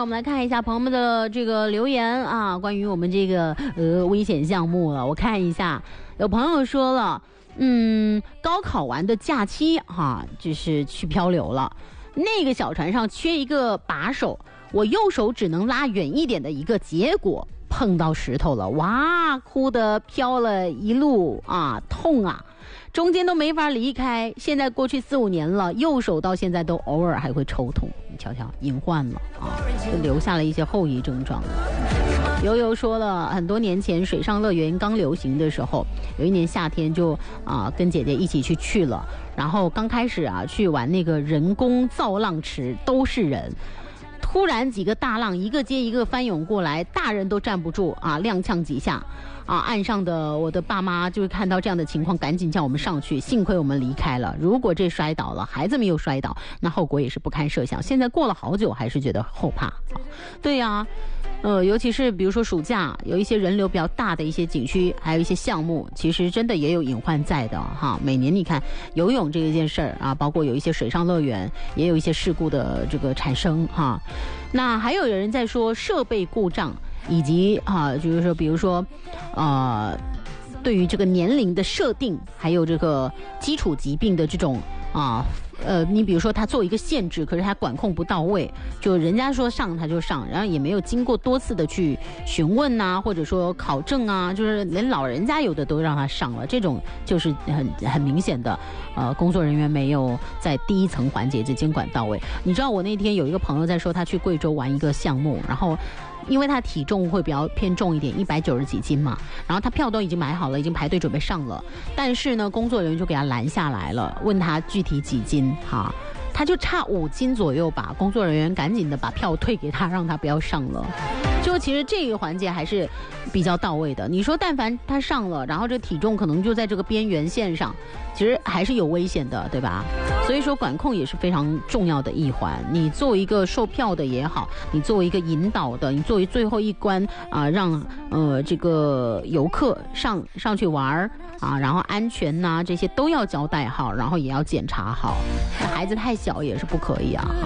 我们来看一下朋友们的这个留言啊，关于我们这个危险项目了。我看一下，有朋友说了，高考完的假期就是去漂流了，那个小船上缺一个把手，我右手只能拉远一点的一个，结果碰到石头了，哇，哭得飘了一路啊，痛啊！中间都没法离开，现在过去4、5年了，右手到现在都偶尔还会抽痛，你瞧瞧，隐患了啊，就留下了一些后遗症状。悠悠说了，很多年前水上乐园刚流行的时候，有一年夏天就跟姐姐一起去了，然后刚开始去玩那个人工造浪池，都是人。突然几个大浪一个接一个翻涌过来，大人都站不住踉跄几下岸上的我的爸妈就会看到这样的情况，赶紧叫我们上去，幸亏我们离开了，如果这摔倒了，孩子们又摔倒，那后果也是不堪设想。现在过了好久还是觉得后怕对呀尤其是比如说暑假有一些人流比较大的一些景区，还有一些项目，其实真的也有隐患在的每年你看游泳这一件事儿包括有一些水上乐园也有一些事故的这个产生那还有人在说设备故障，以及就是说比如说对于这个年龄的设定，还有这个基础疾病的这种你比如说他做一个限制，可是他管控不到位，就人家说上他就上，然后也没有经过多次的去询问或者说考证就是连老人家有的都让他上了，这种就是很明显的工作人员没有在第一层环节就监管到位。你知道我那天有一个朋友在说他去贵州玩一个项目，然后因为他体重会比较偏重一点，190几斤嘛，然后他票都已经买好了，已经排队准备上了，但是呢工作人员就给他拦下来了，问他具体几斤他就差5斤左右吧，工作人员赶紧的把票退给他，让他不要上了。就其实这个环节还是比较到位的，你说但凡他上了，然后这体重可能就在这个边缘线上，其实还是有危险的，对吧？所以说管控也是非常重要的一环。你作为一个售票的也好，你作为一个引导的，你作为最后一关让这个游客上去玩然后安全这些都要交代好，然后也要检查好。孩子太小也是不可以